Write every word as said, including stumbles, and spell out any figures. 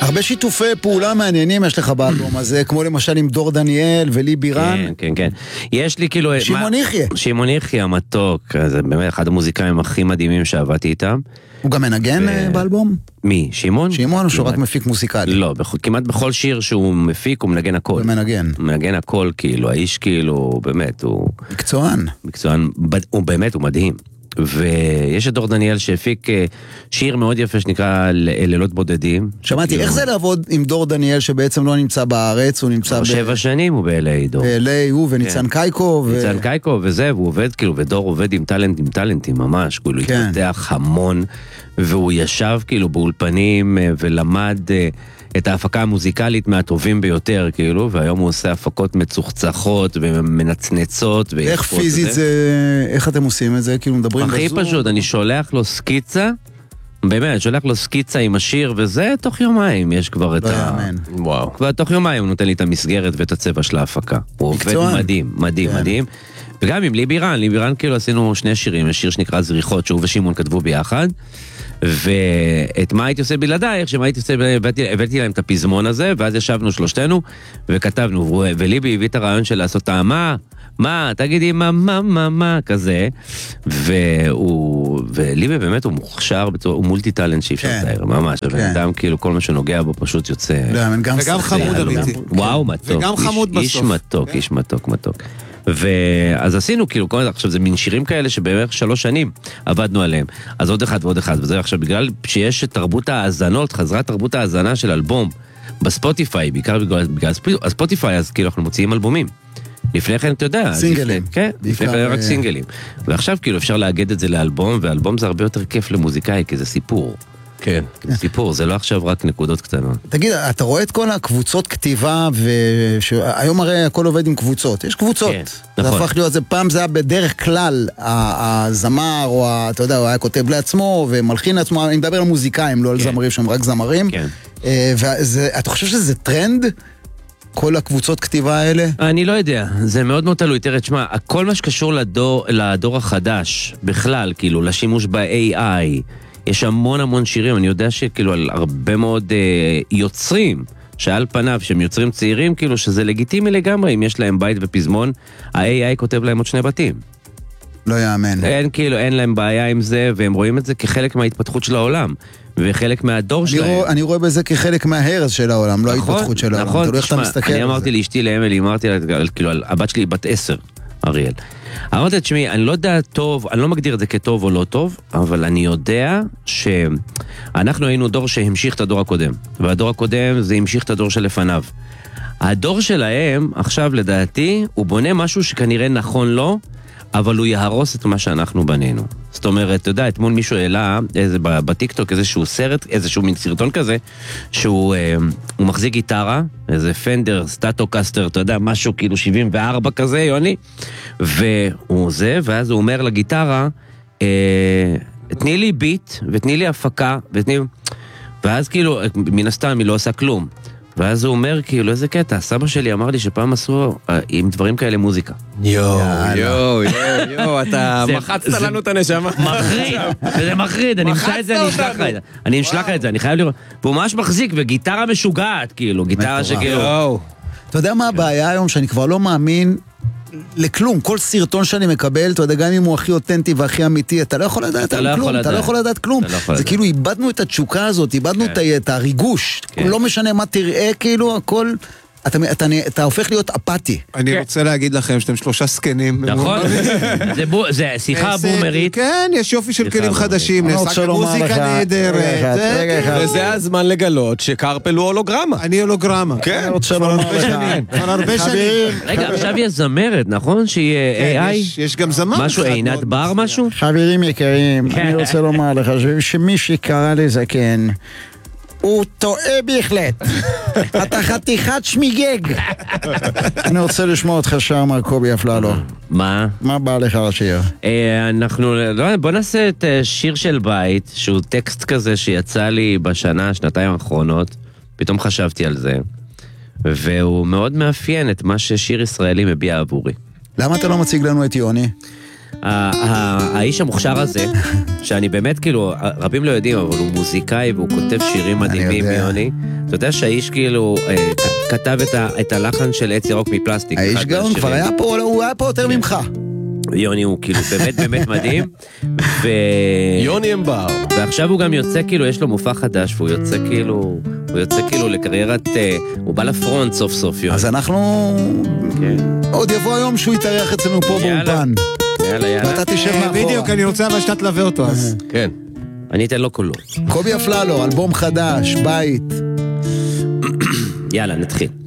הרבה שיתופי פעולה מעניינים יש לך באלבום הזה, כמו למשל עם דור דניאל ולי בירן. כן, כן, כן. יש לי כאילו... שמעון יחיה. שמעון יחיה, המתוק. זה באמת אחד המוזיקאים הכי מדהימים שעבדתי איתם. הוא גם מנגן באלבום? מי? שמעון? שמעון או שהוא רק מפיק מוזיקלי? לא, כמעט בכל שיר שהוא מפיק הוא מנגן הכל. הוא מנגן. הוא מנגן הכל, כאילו, האיש כאילו, באמת, הוא... מקצוען. מקצוען, הוא באמת, הוא מדהים. ויש את דור דניאל שהפיק שיר מאוד יפה שנקרא לילות בודדים. שמעתי, איך זה לעבוד עם דור דניאל שבעצם לא נמצא בארץ, הוא נמצא ב... שבע שנים הוא ב-אל איי, דור. ב-אל איי, הוא וניצן קייקו. ניצן קייקו וזה, והוא עובד כאילו, ודור עובד עם טלנט, עם טלנטים ממש, כאילו הוא התפתח המון, והוא ישב כאילו באולפנים ולמד את ההפקה המוזיקלית מהטובים ביותר, כאילו, והיום הוא עושה הפקות מצוחצחות ומנצנצות. איך פיזית זה, איך אתם עושים את זה? כאילו מדברים בזום? הכי פשוט, אני שולח לו סקיצה, באמת, שולח לו סקיצה עם השיר, וזה תוך יומיים יש כבר את ה... וואו. כבר תוך יומיים הוא נותן לי את המסגרת ואת הצבע של ההפקה. הוא עובד מדהים, מדהים, מדהים. וגם עם לי בירן, לי בירן כאילו עשינו שני שירים, שיר שנקרא זריחות, שהוא ושמעון כתבו ביחד, ואת מה הייתי עושה בלעדייך, שמה הייתי עושה, הבאתי להם את הפזמון הזה, ואז ישבנו שלושתנו, וכתבנו, וליבי הביא את הרעיון של לעשות מה, מה, תגידי מה, מה, מה, מה, כזה, והוא, וליבי באמת הוא מוכשר, הוא מולטי טלנט שאי אפשר לתאר, ממש, אדם כאילו כל מה שנוגע בו פשוט יוצא, וגם חמוד אמיתי, וואו, מתוק, וגם חמוד בסוף, איש מתוק, איש מתוק, מתוק. ואז עשינו כאילו, עכשיו זה מין שירים כאלה שבערך שלוש שנים עבדנו עליהם, אז עוד אחד ועוד אחד, וזה עכשיו בגלל שיש תרבות האזנות, חזרה תרבות האזנה של אלבום בספוטיפיי, בעיקר בגלל הספוטיפיי, אז כאילו אנחנו מוציאים אלבומים. לפני כן אתה יודע, סינגלים. כן, לפני כן רק סינגלים. ועכשיו כאילו אפשר לאגד את זה לאלבום, ואלבום זה הרבה יותר כיף למוזיקאי, כי זה סיפור. כן. סיפור, זה לא עכשיו רק נקודות קטנות. תגיד, אתה רואה את כל הקבוצות כתיבה, והיום הרי הכל עובד עם קבוצות. יש קבוצות. כן, זה נכון. הפך להיות, זה פעם זה היה בדרך כלל, הזמר, או אתה יודע, הוא היה כותב לעצמו, ומלחין לעצמו, אני מדבר על מוזיקאים, לא על זמרים שהם רק זמרים. כן. ואתה חושב שזה טרנד? כל הקבוצות כתיבה האלה? אני לא יודע, זה מאוד מאוד תלוי. תראה, תשמע, כל מה שקשור לדור, לדור החדש, בכלל, כאילו, לשימוש ב-איי איי, יש המון המון שירים, אני יודע שכאילו על הרבה מאוד אה, יוצרים, שעל פניו שהם יוצרים צעירים, כאילו שזה לגיטימי לגמרי, אם יש להם בית ופזמון, ה-איי איי כותב להם עוד שני בתים. לא יאמן. אין כאילו, אין להם בעיה עם זה, והם רואים את זה כחלק מההתפתחות של העולם, וחלק מהדור אני שלהם. רוא, אני רואה בזה כחלק מההרס של העולם, לא נכון, ההתפתחות של העולם. נכון, תלוי איך אתה מסתכל אני על אמרתי זה. לאשתי, לאמילי, אמרתי לה, כאילו, הבת שלי בת עשר, אריאל. אמרתי, תשמעי, אני לא יודע טוב, אני לא מגדיר את זה כטוב או לא טוב, אבל אני יודע שאנחנו היינו דור שהמשיך את הדור הקודם, והדור הקודם זה המשיך את הדור שלפניו. הדור שלהם, עכשיו לדעתי, הוא בונה משהו שכנראה נכון לו, אבל הוא יהרוס את מה שאנחנו בנינו. זאת אומרת, אתה יודע, אתמול מישהו העלה איזה, בטיקטוק איזשהו סרט, איזשהו מין סרטון כזה, שהוא אה, הוא מחזיק גיטרה, איזה פנדר, סטטוקסטר, אתה יודע, משהו כאילו שבעים וארבע כזה, יוני, והוא זה, ואז הוא אומר לגיטרה, אה, תני לי ביט, ותני לי הפקה, ותני... ואז כאילו, מן הסתם היא לא עושה כלום. ואז הוא אומר, כאילו, איזה קטע, סבא שלי אמר לי שפעם עשו עם דברים כאלה מוזיקה. יואו, יואו, יואו, יואו, אתה מחצת לנו את הנשמה. מחריד, זה מחריד, אני אמצא את זה, אני אשלח לך את זה. אני אשלח את זה, אני חייב לראות. והוא ממש מחזיק, וגיטרה משוגעת, כאילו, גיטרה שכאילו... אתה יודע מה הבעיה היום, שאני כבר לא מאמין לכלום, כל סרטון שאני מקבל, אתה יודע, גם אם הוא הכי אותנטי והכי אמיתי, אתה לא יכול לדעת על כלום, אתה לא יכול לדעת כלום. זה כאילו, איבדנו את התשוקה הזאת, איבדנו את הריגוש, לא משנה מה תראה, כאילו, הכל... אתה, אתה, אתה הופך להיות אפתי. אני רוצה להגיד לכם שאתם שלושה סקנים. נכון, זה, בו, זה שיחה בומרית. כן, יש יופי של כלים חדשים, נעשה מוזיקה נהדרת. וזה הזמן לגלות שקרפל הוא הולוגרמה. אני הולוגרמה. כן. אני רוצה לומר לך. כבר הרבה שנים. רגע, עכשיו יש זמרת, נכון? שיהיה איי איי? יש גם זמר. משהו, עינת בר משהו? חברים יקרים, אני רוצה לומר לך שמי שקרא לזה כן... הוא טועה בהחלט. אתה חתיכת שמיגג. אני רוצה לשמוע אותך שר מרקובי אפללו. מה? מה בא לך לשיר? אנחנו, בוא נעשה את שיר של בית, שהוא טקסט כזה שיצא לי בשנה, שנתיים האחרונות. פתאום חשבתי על זה. והוא מאוד מאפיין את מה ששיר ישראלי מביע עבורי. למה אתה לא מציג לנו את יוני? האיש המוכשר הזה, שאני באמת כאילו, רבים לא יודעים, אבל הוא מוזיקאי והוא כותב שירים מדהימים, יוני. אתה יודע שהאיש כאילו כתב את הלחן של עץ ירוק מפלסטיק. האיש גאון כבר היה פה, הוא היה פה יותר ממך. יוני הוא כאילו באמת באמת מדהים. יוני אמבר. ועכשיו הוא גם יוצא כאילו, יש לו מופע חדש, והוא יוצא כאילו, הוא יוצא כאילו לקריירת, הוא בא לפרונט סוף סוף, יוני. אז אנחנו, עוד יבוא היום שהוא יתארח אצלנו פה באולפן. יאללה, יאללה. ואתה תשב מאחורה. בדיוק, אני רוצה אבל שאתה תלווה אותו אז. כן. אני אתן לו קולות. קובי אפללו, אלבום חדש, בית. יאללה, נתחיל.